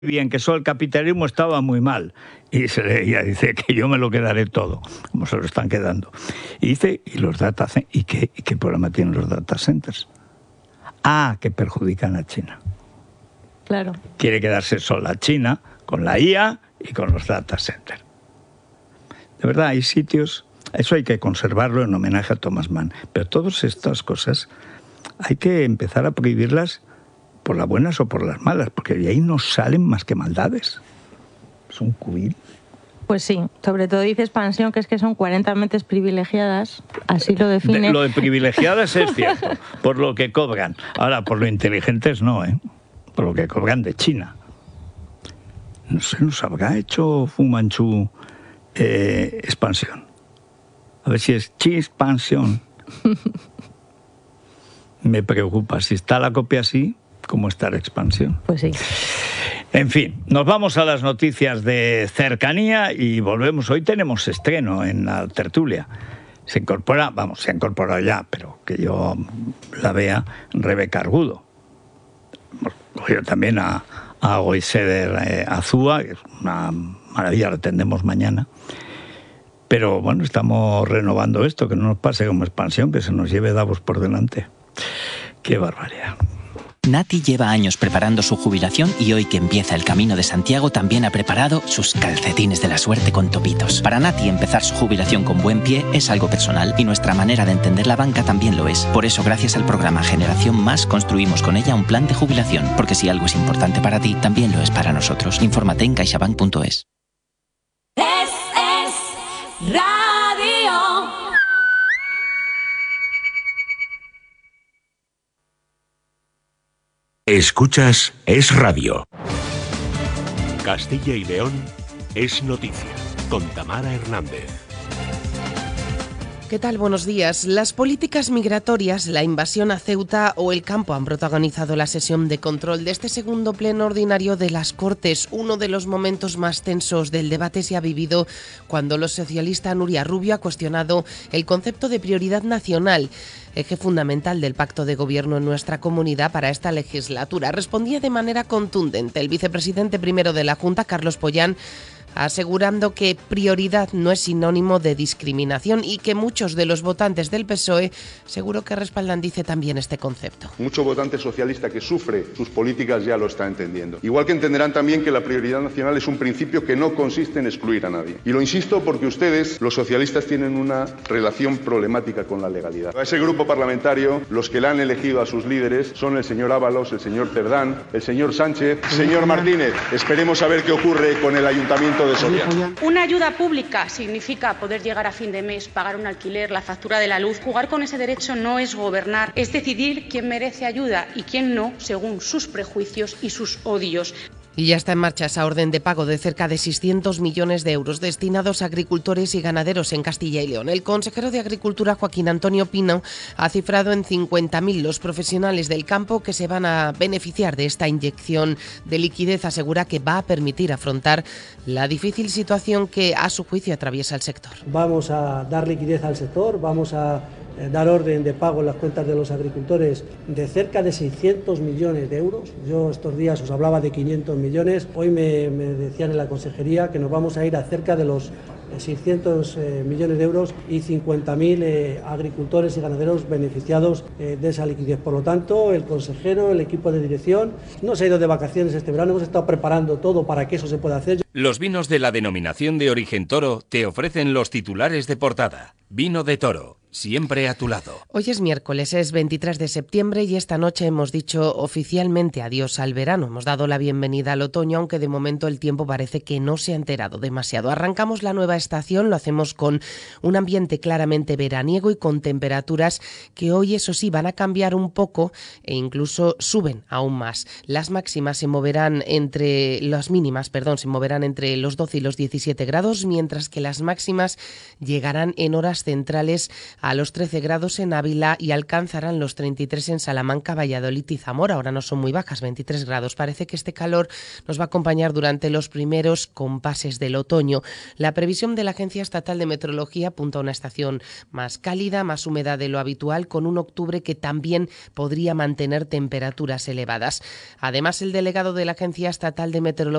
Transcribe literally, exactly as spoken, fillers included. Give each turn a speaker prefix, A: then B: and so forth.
A: bien, que eso el capitalismo estaba muy mal. Y se leía, dice que yo me lo quedaré todo, como se lo están quedando. Y dice, ¿y los data centers? ¿Y qué, y qué problema tienen los data centers? Ah, que perjudican a China.
B: Claro.
A: Quiere quedarse sola China con la I A y con los data centers. De verdad, hay sitios, eso hay que conservarlo en homenaje a Thomas Mann, pero todas estas cosas hay que empezar a prohibirlas por las buenas o por las malas, porque de ahí no salen más que maldades. Es un cubil.
B: Pues sí, sobre todo dice expansión, que es que son cuarenta mentes privilegiadas, así lo define.
A: De, lo de privilegiadas es cierto, por lo que cobran. Ahora, por lo inteligentes no, ¿eh? Por lo que cobran de China. No sé, ¿nos habrá hecho Fu Manchu eh, expansión? A ver si es chi-expansión. Me preocupa, si está la copia así, ¿cómo está la expansión?
B: Pues sí.
A: En fin, nos vamos a las noticias de cercanía y volvemos. Hoy tenemos estreno en la tertulia. Se incorpora, vamos, se ha incorporado ya, pero que yo la vea, Rebeca Argudo. Hemos cogido también a, a Goiseder eh, Azúa, que es una maravilla, la atendemos mañana. Pero bueno, estamos renovando esto, que no nos pase como expansión, que se nos lleve Davos por delante. ¡Qué barbaridad!
C: Nati lleva años preparando su jubilación y hoy que empieza el Camino de Santiago también ha preparado sus calcetines de la suerte con topitos. Para Nati empezar su jubilación con buen pie es algo personal y nuestra manera de entender la banca también lo es. Por eso gracias al programa Generación Más construimos con ella un plan de jubilación, porque si algo es importante para ti, también lo es para nosotros. Infórmate en caixabank punto es.
D: Es, es radio.
E: Escuchas Es Radio. Castilla y León es noticia, con Tamara Hernández.
F: ¿Qué tal? Buenos días. Las políticas migratorias, la invasión a Ceuta o el campo han protagonizado la sesión de control de este segundo pleno ordinario de las Cortes. Uno de los momentos más tensos del debate se ha vivido cuando la socialista Nuria Rubio ha cuestionado el concepto de prioridad nacional, eje fundamental del pacto de gobierno en nuestra comunidad para esta legislatura. Respondía de manera contundente el vicepresidente primero de la Junta, Carlos Pollán, asegurando que prioridad no es sinónimo de discriminación y que muchos de los votantes del P S O E seguro que respaldan, dice, también este concepto.
G: Mucho votante socialista que sufre sus políticas ya lo está entendiendo. Igual que entenderán también que la prioridad nacional es un principio que no consiste en excluir a nadie. Y lo insisto porque ustedes, los socialistas, tienen una relación problemática con la legalidad. A ese grupo parlamentario, los que le han elegido a sus líderes son el señor Ábalos, el señor Cerdán, el señor Sánchez, el señor Martínez. Esperemos a ver qué ocurre con el ayuntamiento de Soria.
H: Una ayuda pública significa poder llegar a fin de mes, pagar un alquiler, la factura de la luz. Jugar con ese derecho no es gobernar, es decidir quién merece ayuda y quién no, según sus prejuicios y sus odios.
F: Y ya está en marcha esa orden de pago de cerca de seiscientos millones de euros destinados a agricultores y ganaderos en Castilla y León. El consejero de Agricultura, Joaquín Antonio Pino, ha cifrado en cincuenta mil los profesionales del campo que se van a beneficiar de esta inyección de liquidez. Asegura que va a permitir afrontar la difícil situación que, a su juicio, atraviesa el sector.
I: Vamos a dar liquidez al sector, vamos a dar orden de pago en las cuentas de los agricultores de cerca de seiscientos millones de euros. Yo estos días os hablaba de quinientos millones. Hoy me, me decían en la consejería que nos vamos a ir a cerca de los seiscientos eh, millones de euros y cincuenta mil eh, agricultores y ganaderos beneficiados eh, de esa liquidez. Por lo tanto, el consejero, el equipo de dirección, no se ha ido de vacaciones este verano, hemos estado preparando todo para que eso se pueda hacer.
E: Los vinos de la denominación de origen Toro te ofrecen los titulares de portada. Vino de Toro, siempre a tu lado.
F: Hoy es miércoles, es veintitrés de septiembre y esta noche hemos dicho oficialmente adiós al verano. Hemos dado la bienvenida al otoño, aunque de momento el tiempo parece que no se ha enterado demasiado. Arrancamos la nueva estación, lo hacemos con un ambiente claramente veraniego y con temperaturas que hoy, eso sí, van a cambiar un poco e incluso suben aún más. Las máximas se moverán entre, las mínimas, perdón, se moverán entre los doce y los diecisiete grados, mientras que las máximas llegarán en horas centrales a los trece grados en Ávila y alcanzarán los treinta y tres en Salamanca, Valladolid y Zamora. Ahora no son muy bajas, veintitrés grados. Parece que este calor nos va a acompañar durante los primeros compases del otoño. La previsión de la Agencia Estatal de Meteorología apunta a una estación más cálida, más húmeda de lo habitual, con un octubre que también podría mantener temperaturas elevadas. Además, el delegado de la Agencia Estatal de Meteorología